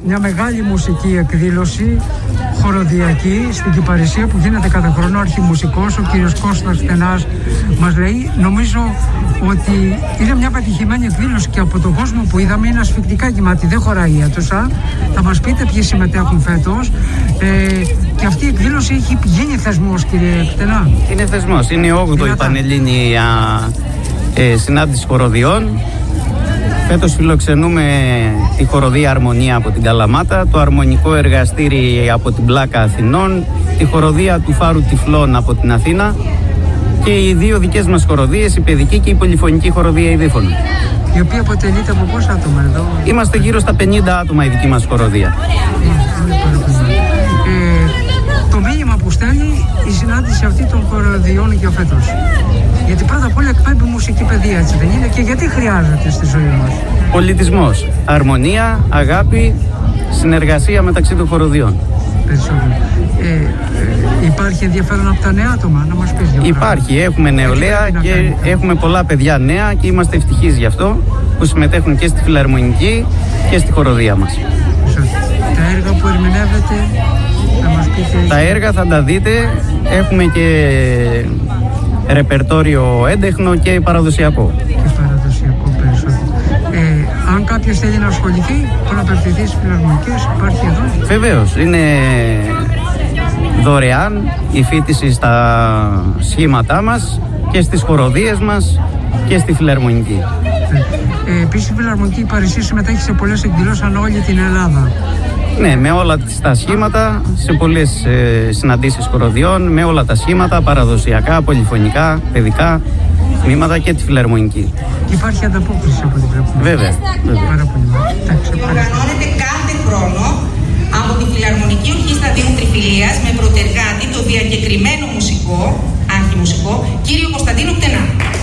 μια μεγάλη μουσική εκδήλωση χοροδιακή στην Κυπαρισία που γίνεται κάθε χρόνο. Αρχιμουσικός, ο κύριος Κώστας Στενάς μας λέει. Νομίζω ότι είναι μια πετυχημένη εκδήλωση και από τον κόσμο που είδαμε είναι ασφυκτικά γεμάτη, δεν χωράει η αίθουσα. Θα μας πείτε ποιοι συμμετέχουν φέτος. Και αυτή η εκδήλωση έχει γίνει θεσμός, κύριε Στενά. Είναι θεσμός, είναι η 8η Πανελλήνια συνάντηση χοροδιών. Φέτος φιλοξενούμε τη χοροδία Αρμονία από την Καλαμάτα, το αρμονικό εργαστήρι από την Πλάκα Αθηνών, τη χοροδία του Φάρου Τυφλών από την Αθήνα και οι δύο δικές μας χοροδίες, η παιδική και η πολυφωνική χοροδία Ειδήφωνο. Η οποία αποτελείται από πόσα άτομα εδώ? Είμαστε γύρω στα 50 άτομα η δική μας χοροδία. Το μήνυμα που στέλνει η συνάντηση αυτή των χοροδιών για φέτος. Γιατί πρώτα απ' όλα εκπέμπει μουσική παιδεία, έτσι δεν είναι? Και γιατί χρειάζεται στη ζωή μας? Πολιτισμός, αρμονία, αγάπη, συνεργασία μεταξύ των χοροδιών. Περισσότερο. Υπάρχει ενδιαφέρον από τα νέα άτομα, να μας πεις? Υπάρχει, έχουμε νεολαία και έχουμε πολλά παιδιά νέα και είμαστε ευτυχείς γι' αυτό που συμμετέχουν και στη φιλαρμονική και στη χοροδία μας. Τα έργα που ερμηνεύετε, θα μας πείτε? Τα έργα θα τα δείτε, έχουμε και ρεπερτόριο έντεχνο και παραδοσιακό. Και παραδοσιακό περισσότερο. Αν κάποιος θέλει να ασχοληθεί, μπορεί να απευθυνθεί στις φιλαρμονικές, υπάρχει εδώ? Βεβαίως, είναι δωρεάν η φοιτηση στα σχήματά μας και στις χοροδίες μας και στη φιλαρμονική. Επίσης η φιλαρμονική Παρισί συμμετέχει σε πολλές εκδηλώσεις ανά όλη την Ελλάδα. Ναι, με όλα τα σχήματα, σε πολλές συναντήσεις χοροδιών, με όλα τα σχήματα, παραδοσιακά, πολυφωνικά, παιδικά τμήματα και τη φιλαρμονική. Υπάρχει ανταπόκριση από την πλευρά. Βέβαια. Πάρα πολύ. Οργανώνεται κάθε χρόνο από τη Φιλαρμονική Ορχήστρα Δήμου Τριφυλίας με πρωτεργάτη το διακεκριμένο μουσικό, αρχιμουσικό, κύριο Κωνσταντίνο Κτενά.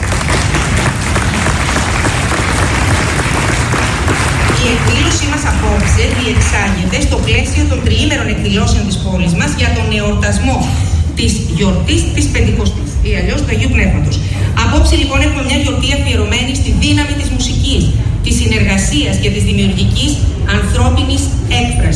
Η εκδήλωσή μας απόψε διεξάγεται στο πλαίσιο των τριήμερων εκδηλώσεων της πόλης μας για τον εορτασμό της γιορτής της Πεντηκοστής ή αλλιώς του Αγίου Πνεύματος. Απόψε λοιπόν έχουμε μια γιορτή αφιερωμένη στη δύναμη της μουσικής, της συνεργασίας και της δημιουργικής ανθρώπινης έκφρασης.